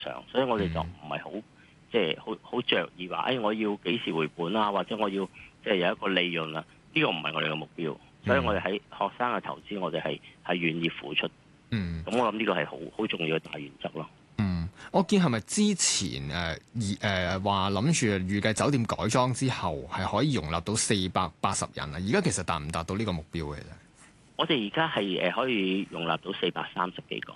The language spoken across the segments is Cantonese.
常，所以我哋就唔係好即係好着意話，我要幾時回本啊，或者我要即係有一個利潤啦。呢個唔係我哋嘅目標，所以我哋喺學生嘅投資，我哋係願意付出。咁我諗呢個係好重要嘅大原則咯。 我見係咪之前話諗住預計酒店改裝之後係可以容納到480人啊？而家其實達唔達到呢個目標嘅啫？我哋而家係可以容納到430幾個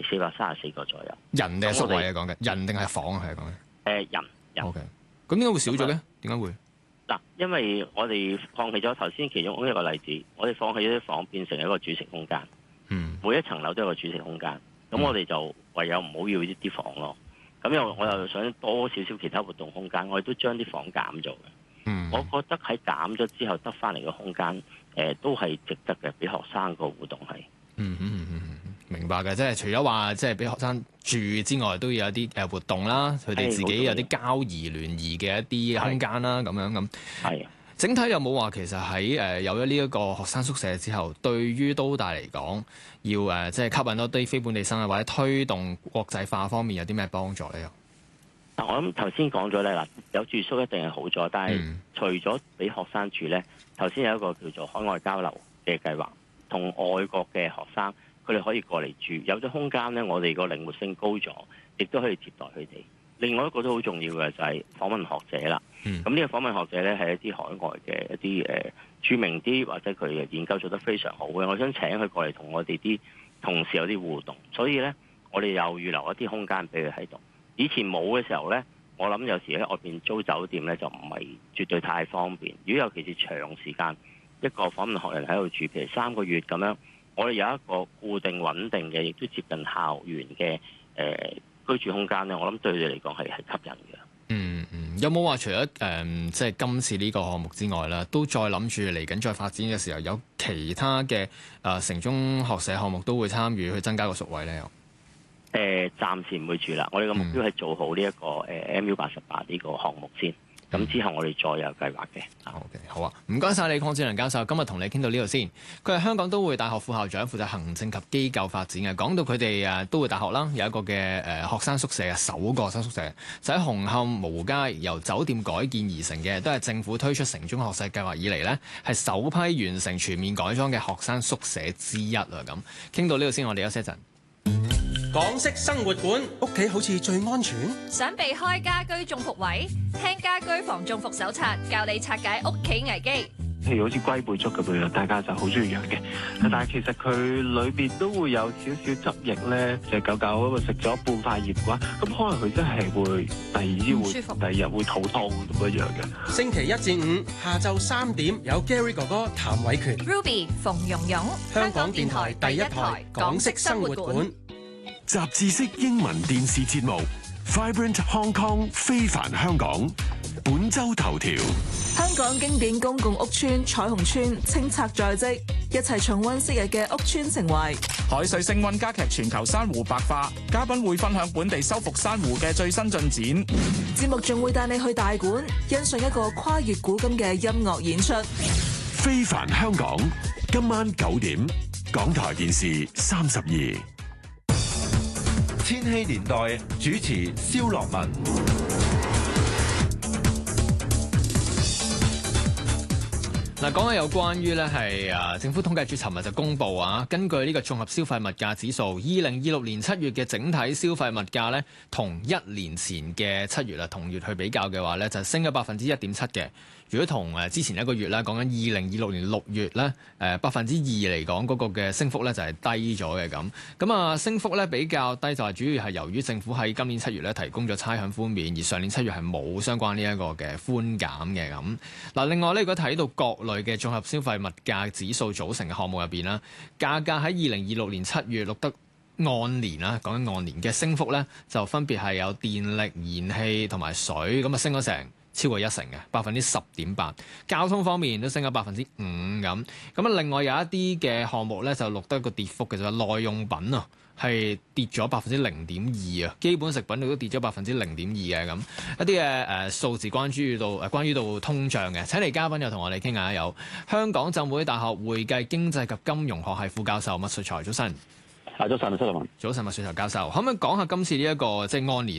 ，434個左右。 人定係宿位啊？講緊人定係房啊？係講緊人。 OK， 咁點解會少咗咧？點解會？ 因為我哋放棄咗頭先其中一個例子，我哋放棄咗啲房變成一個煮食空間。每一層樓都有個煮食空間。咁我哋就唯有唔好要呢啲房咯。咁我又想多少少其他活動空間，我哋都將啲房減咗嘅。我覺得喺減咗之後得翻嚟嘅空間，都係值得嘅，俾學生個互動係。 明白嘅，即係除咗話即係俾學生住之外，都要有啲活動啦，佢哋自己有啲交誼聯誼嘅一啲空間啦，咁樣咁。係。整體有冇話其實喺有咗呢一個學生宿舍之後，對於都大嚟講，要即係吸引多啲非本地生啊，或者推動國際化方面有啲咩幫助咧？ 我諗頭先講咗咧，嗱，有住宿一定係好咗，但係除咗俾學生住咧，頭先有一個叫做海外交流嘅計劃，同外國嘅學生佢哋可以過嚟住，有咗空間咧，我哋個靈活性高咗，亦都可以接待佢哋。另外一個都好重要嘅就係訪問學者啦。咁呢個訪問學者咧係一啲海外嘅一啲著名啲或者佢嘅研究做得非常好嘅，我想請佢過嚟同我哋啲同事有啲互動。所以咧，我哋又預留一啲空間俾佢喺度。以前冇嘅時候咧，我諗有時喺外邊租酒店咧就唔係絕對太方便。如果尤其是長時間一個訪問學人喺度住，譬如3個月咁樣，我哋有一個固定穩定嘅，亦都接近校園嘅居住空間咧，我諗對佢哋嚟講係吸引嘅。 有冇話除咗即係今次呢個項目之外啦，都再諗住嚟緊再發展嘅時候，有其他嘅城中學社項目都會參與去增加個宿位咧？ 暫時唔會住啦。我哋嘅目標係做好呢一個MU88呢個項目先。咁之後我哋再有計劃嘅。 OK， 好啊，唔該晒你，鄺志良教授，今日同你傾到呢度先。佢係香港都會大學副校長，負責行政及機構發展嘅。講到佢哋都會大學啦，有一個嘅學生宿舍，首個學生宿舍就喺紅磡蕪湖街，由酒店改建而成嘅，都係政府推出城中學社計劃以嚟呢，係首批完成全面改裝嘅學生宿舍之一啊！咁傾到呢度先，我哋休息一陣。 港式生活館，屋企好似最安全。 想避開家居中伏位，聽家居防中伏手冊，教你拆解屋企危機。 譬如好似龜背竹咁樣，大家就好中意養嘅。但係其實佢裏邊都會有少少汁液咧，隻狗狗咁啊食咗半塊葉嘅話，咁可能佢真係會第二日會肚痛咁樣嘅。 星期1至5下晝3點有 Gary 哥哥譚偉權 Ruby 馮蓉蓉， 香港電台第一台港式生活館。 雜誌式英文電視節目 Vibrant Hong Kong 非凡香港本周頭條： 香港經典公共屋邨彩虹邨清拆在即，一齊重溫昔日嘅屋邨情懷。 海水升溫加劇全球珊瑚白化，嘉賓會分享本地修復珊瑚嘅最新進展。 節目仲會帶你去大館欣賞一個跨越古今嘅音樂演出。 非凡香港今晚9點，港台電視32。 千禧年代主持蕭樂文。 嗱，講下有關於咧係政府統計處尋日就公布啊，根據呢個綜合消費物價指數，2026年7月嘅整體消費物價咧，同1年前嘅7月同月去比較嘅話咧，就升咗1.7%嘅。如果同之前一個月咧，講緊2026年6月咧，2%嚟講嗰個嘅升幅咧就係低咗嘅咁。咁啊，升幅咧比較低就係主要係由於政府喺今年7月咧提供咗差餉寬免，而上年7月係冇相關呢一個嘅寬減嘅咁。嗱，另外咧，如果睇到各類嘅綜合消費物價指數組成嘅項目入邊啦，價格喺2026年7月錄得按年啦，講緊按年嘅升幅咧，就分別係有電力、燃氣同埋水咁啊，升咗成超過1成嘅10.8%，交通方面都升咗5%咁。咁啊，另外有一啲嘅項目咧就錄得一個跌幅嘅，就係耐用品啊，係跌咗0.2%啊。基本食品都跌咗0.2%嘅咁。一啲嘅數字關於到通脹嘅，請嚟嘉賓又同我哋傾下。有香港浸會大學會計經濟及金融學系副教授麥萃才，早晨。 早晨，蘇立文。 早晨，麥萃頭教授，可唔可以講下今次呢一個即係安年